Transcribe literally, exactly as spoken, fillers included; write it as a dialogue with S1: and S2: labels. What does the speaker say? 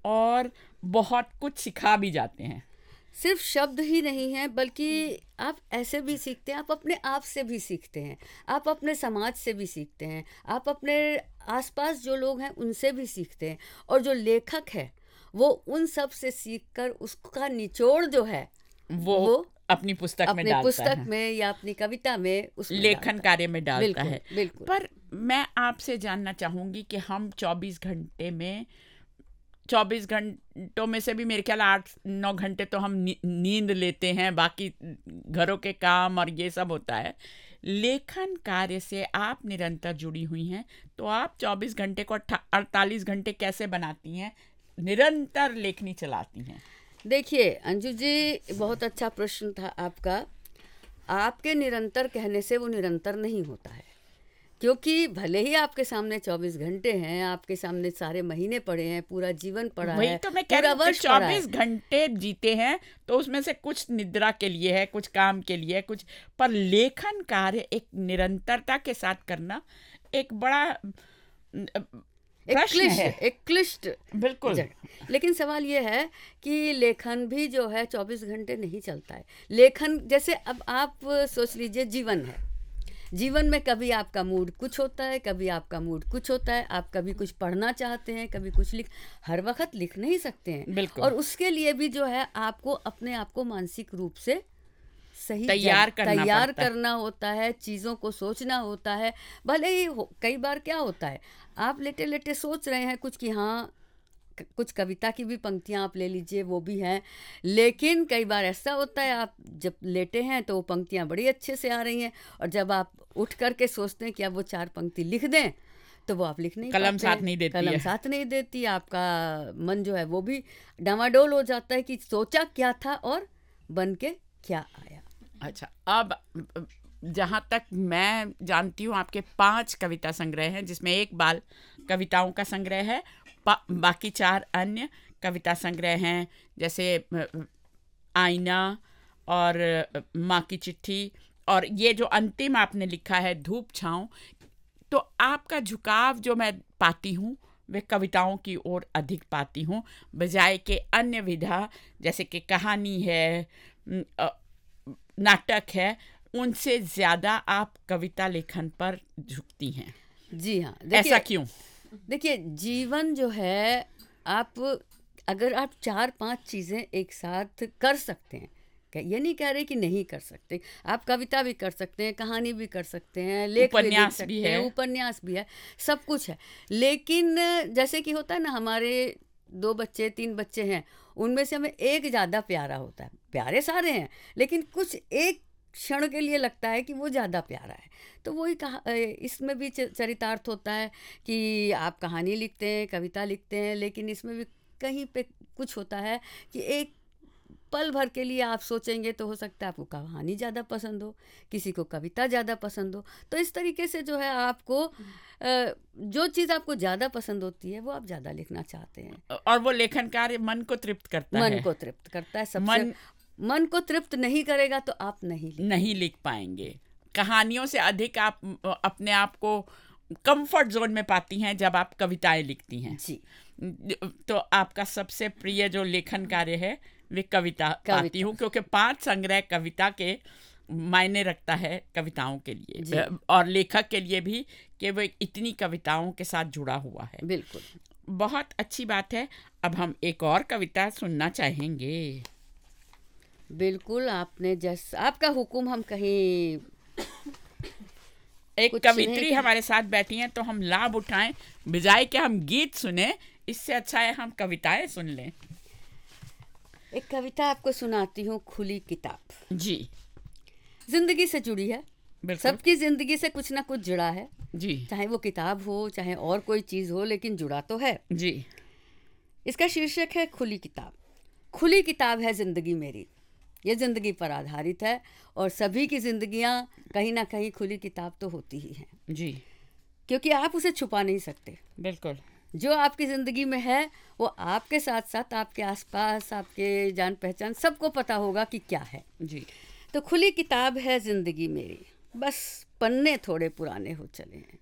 S1: और बहुत कुछ सिखा भी जाते हैं।
S2: सिर्फ शब्द ही नहीं है, बल्कि आप ऐसे भी सीखते हैं, आप अपने आप से भी सीखते हैं, आप अपने समाज से भी सीखते हैं, आप अपने आसपास जो लोग हैं उनसे भी सीखते हैं। और जो लेखक है वो उन सब से सीखकर उसका निचोड़ जो है
S1: वो,
S2: वो
S1: अपनी पुस्तक में
S2: अपने
S1: डालता
S2: पुस्तक
S1: है,
S2: में या अपनी कविता में, उसमें
S1: लेखन कार्य में डालता
S2: बिल्कुल,
S1: है।
S2: बिल्कुल।
S1: पर मैं आपसे जानना चाहूंगी कि हम चौबीस घंटे में चौबीस घंटों में से भी मेरे ख्याल आठ नौ घंटे तो हम नी, नींद लेते हैं, बाकी घरों के काम और ये सब होता है। लेखन कार्य से आप निरंतर जुड़ी हुई हैं, तो आप चौबीस घंटे को अड़तालीस घंटे कैसे बनाती हैं, निरंतर लेखनी चलाती हैं?
S2: देखिए अंजू जी, बहुत अच्छा प्रश्न था आपका। आपके निरंतर कहने से वो निरंतर नहीं होता है, क्योंकि भले ही आपके सामने चौबीस घंटे हैं, आपके सामने सारे महीने पड़े हैं, पूरा जीवन पड़ा है,
S1: वही तो मैं कह रही हूँ, चौबीस घंटे जीते हैं तो उसमें से कुछ निद्रा के लिए है, कुछ काम के लिए है, कुछ, पर लेखन कार्य एक निरंतरता के साथ करना एक बड़ा प्रश्न है,
S2: एक क्लिष्ट,
S1: बिल्कुल।
S2: लेकिन सवाल ये है कि लेखन भी जो है चौबीस घंटे नहीं चलता है। लेखन जैसे, अब आप सोच लीजिए, जीवन है, जीवन में कभी आपका मूड कुछ होता है, कभी आपका मूड कुछ होता है, आप कभी कुछ पढ़ना चाहते हैं, कभी कुछ लिख, हर वक्त लिख नहीं सकते हैं,
S1: बिल्कुल।
S2: और उसके लिए भी जो है आपको अपने आप को मानसिक रूप से सही
S1: तैयार करना
S2: तैयार
S1: पड़ता
S2: करना होता है, चीज़ों को सोचना होता है। भले ही कई बार क्या होता है, आप लेटे लेटे सोच रहे हैं कुछ कि हाँ, कुछ कविता की भी पंक्तियाँ आप ले लीजिए, वो भी हैं, लेकिन कई बार ऐसा होता है आप जब लेटे हैं तो वो पंक्तियाँ बड़ी अच्छे से आ रही हैं, और जब आप उठ करके सोचते हैं कि अब वो चार पंक्ति लिख दें, तो वो आप लिख नहीं
S1: कलम
S2: पाते,
S1: साथ नहीं देती
S2: कलम
S1: है।
S2: साथ नहीं देती, आपका मन जो है वो भी डामाडोल हो जाता है कि सोचा क्या था और बन के क्या आया।
S1: अच्छा, अब जहाँ तक मैं जानती हूँ आपके पांच कविता संग्रह हैं, जिसमें एक बाल कविताओं का संग्रह है, बाकी चार अन्य कविता संग्रह हैं, जैसे आईना और माँ की चिट्ठी, और ये जो अंतिम आपने लिखा है धूप छाँव। तो आपका झुकाव जो मैं पाती हूँ वे कविताओं की ओर अधिक पाती हूँ, बजाय के अन्य विधा जैसे कि कहानी है, नाटक है, उनसे ज़्यादा आप कविता लेखन पर झुकती हैं।
S2: जी हाँ,
S1: ऐसा क्यों?
S2: देखिए, जीवन जो है, आप अगर आप चार पांच चीज़ें एक साथ कर सकते हैं, ये नहीं कह रहे कि नहीं कर सकते, आप कविता भी कर सकते हैं, कहानी भी कर सकते हैं, लेख भी लिख सकते हैं, उपन्यास भी है, सब कुछ है। लेकिन जैसे कि होता है ना, हमारे दो बच्चे तीन बच्चे हैं, उनमें से हमें एक ज़्यादा प्यारा होता है, प्यारे सारे हैं, लेकिन कुछ एक क्षण के लिए लगता है कि वो ज़्यादा प्यारा है। तो वही कहा, इसमें भी चरितार्थ होता है कि आप कहानी लिखते हैं, कविता लिखते हैं, लेकिन इसमें भी कहीं पे कुछ होता है कि एक पल भर के लिए आप सोचेंगे तो हो सकता है आपको कहानी ज़्यादा पसंद हो, किसी को कविता ज़्यादा पसंद हो। तो इस तरीके से जो है आपको जो चीज़ आपको ज़्यादा पसंद होती है वो आप ज़्यादा लिखना चाहते हैं,
S1: और वो लेखन कार्य मन को तृप्त करता
S2: मन
S1: है,
S2: मन को तृप्त करता है। सबसे मन मन को तृप्त नहीं करेगा तो आप नहीं लिख
S1: नहीं लिख पाएंगे। कहानियों से अधिक आप अपने आप को कंफर्ट जोन में पाती हैं जब आप कविताएं लिखती हैं।
S2: जी,
S1: तो आपका सबसे प्रिय जो लेखन कार्य है वे कविता, कविता पाती हूँ, क्योंकि पांच संग्रह कविता के मायने रखता है कविताओं के लिए और लेखक के लिए भी कि वो इतनी कविताओं के साथ जुड़ा हुआ है।
S2: बिल्कुल,
S1: बहुत अच्छी बात है। अब हम एक और कविता सुनना चाहेंगे।
S2: बिल्कुल, आपने जैसा आपका हुक्म, हम कहीं
S1: एक कवित्री हमारे साथ बैठी हैं तो हम लाभ उठाएं, बजाय कि हम गीत सुने, इससे अच्छा है हम कविताएं सुन लें।
S2: एक कविता आपको सुनाती हूँ, खुली किताब।
S1: जी,
S2: जिंदगी से जुड़ी है, सबकी जिंदगी से कुछ ना कुछ जुड़ा है
S1: जी,
S2: चाहे वो किताब हो चाहे और कोई चीज़ हो, लेकिन जुड़ा तो है
S1: जी।
S2: इसका शीर्षक है खुली किताब। खुली किताब है जिंदगी मेरी, ये ज़िंदगी पर आधारित है, और सभी की ज़िंदगियाँ कहीं ना कहीं खुली किताब तो होती ही हैं
S1: जी,
S2: क्योंकि आप उसे छुपा नहीं सकते।
S1: बिल्कुल,
S2: जो आपकी ज़िंदगी में है वो आपके साथ साथ आपके आसपास, आपके जान पहचान, सबको पता होगा कि क्या है।
S1: जी।
S2: तो खुली किताब है ज़िंदगी मेरी, बस पन्ने थोड़े पुराने हो चले हैं।